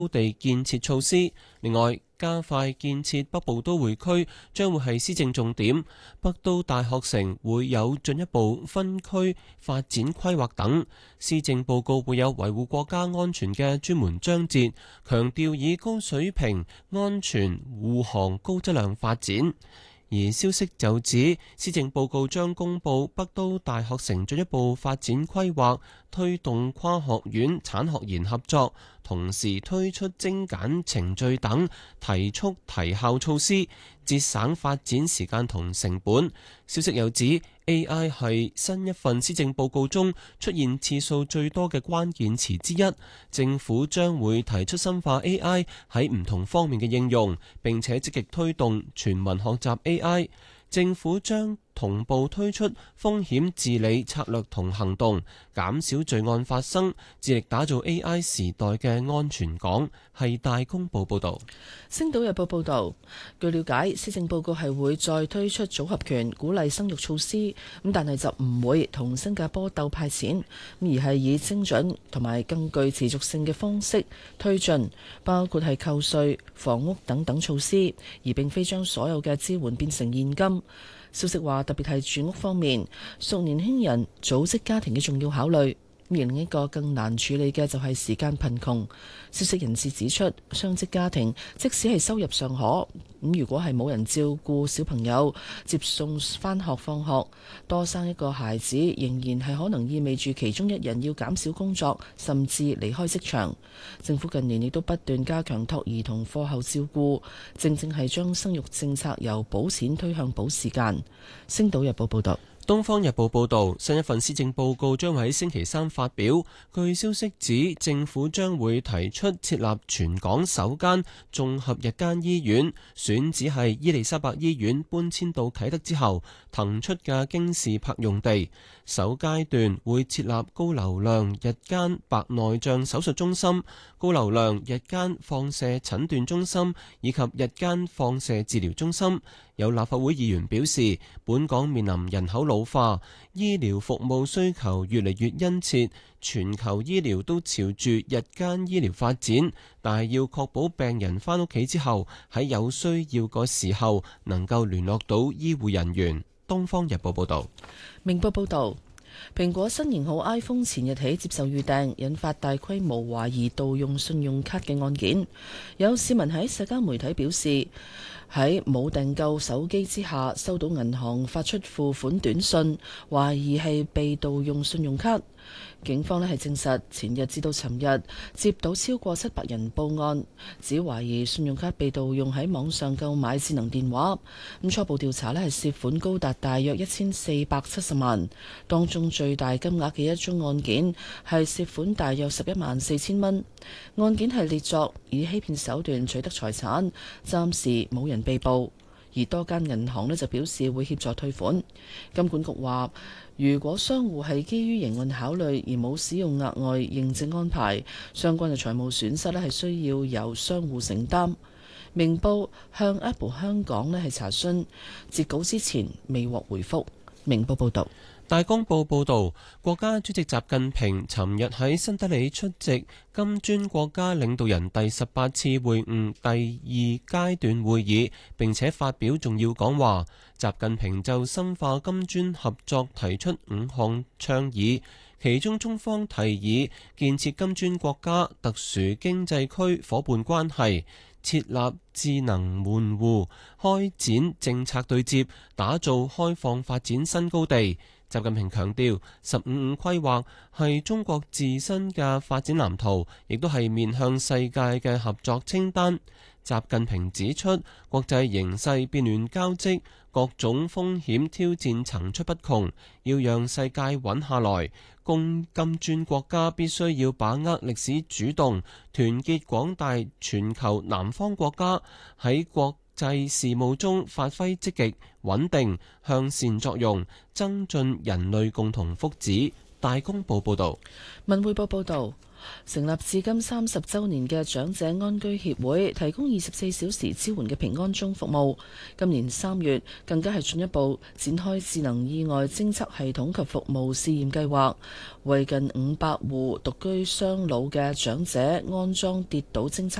土地建設措施。另外，加快建設北部都會區將會係施政重點，北都大學城會有進一步分區發展規劃等。施政報告會有維護國家安全嘅專門章節，強調以高水平、安全護航、高質量發展。而消息就指，施政報告將公布北都大學城進一步發展規劃，推動跨學院產學研合作，同時推出精簡程序等提速提效措施，節省發展時間同成本。消息又指， AI 係新一份施政報告中出現次數最多嘅關鍵詞之一。政府將會提出深化 AI 喺唔同方面嘅應用，並且積極推動全民學習 AI。政府將同步推出風險治理策略同行動，減少罪案發生，致力打造 AI 時代嘅安全港。係大公報報導。 星島日報報導，據了解，施政報告係會再推出組合拳鼓勵生育措施，咁但係就唔會同新加坡鬥派錢，而係以精準同埋更具持續性嘅方式推進，包括係扣稅、房屋等等措施，而並非將所有嘅支援變成現金。消息話，特別係住屋方面，屬年輕人組織家庭嘅重要考慮。而另一個更難處理嘅就係時間貧窮。消息人士指出，雙職家庭即使係收入尚可，咁如果係冇人照顧小朋友、接送返學放學，多生一個孩子，仍然係可能意味住其中一人要減少工作，甚至離開職場。政府近年亦都不斷加強托兒同課後照顧，正正係將生育政策由補錢推向補時間。星島日報報道。 《東方日報》報導，新一份施政報告將喺星期三發表。據消息指，政府將會提出設立全港首間綜合日間醫院，選址係伊利沙伯醫院搬遷到啟德之後騰出嘅京士柏用地。首階段會設立高流量日間白內障手術中心、高流量日間放射診斷中心以及日間放射治療中心。有立法會議員表示，本港面臨人口老化，醫療服務需求越嚟越殷切，全球醫療都朝住日間醫療發展，但係要確保病人返屋企之後喺有需要個時候能夠聯絡到醫護人員。東方日報報道。 明報報道，蘋果新型號 iPhone 前日起接受預訂，引發大規模懷疑盜用信用卡嘅案件。有市民喺社交媒體表示，喺冇訂購手機之下收到銀行發出付款短信，懷疑係被盜用信用卡。警方咧係證實，前日至到尋日接到超過700人報案，只懷疑信用卡被盜用喺網上購買智能電話。咁初步調查咧係涉款高達大約1470萬，當中最大金額嘅一宗案件係涉款大約114000蚊。案件係列作以欺騙手段取得財產，暫時冇人被捕。而多間銀行咧就表示會協助退款。金管局話，如果商戶係基於營運考慮而冇使用額外認證安排，相關嘅財務損失咧係需要由商戶承擔。明報向 Apple 香港咧係查詢，截稿之前未獲回覆。明報報道。 大公報報導，國家主席習近平尋日喺新德里出席金磚國家領導人第18次會晤第2階段會議，並且發表重要講話。習近平就深化金磚合作提出5項倡議，其中中方提議建設金磚國家特殊經濟區夥伴關係，設立智能門戶，開展政策對接，打造開放發展新高地。習近平強調，15規劃係中國自身嘅發展藍圖，亦都係面向世界嘅合作清單。習近平指出，國際形勢變亂交織，各種風險挑戰層出不窮，要讓世界穩下來，金磚國家必須要把握歷史主動，團結廣大全球南方國家喺國際事務中發揮積極、穩定、向善作用，增進人類共同福祉。大公報報道。 文匯報報道， 成立至今30週年嘅長者安居協會，提供24小時支援嘅平安鐘服務。今年3月更加係進一步展開智能意外偵測系統及服務試驗計劃，為近500戶獨居雙老嘅長者安裝跌倒偵測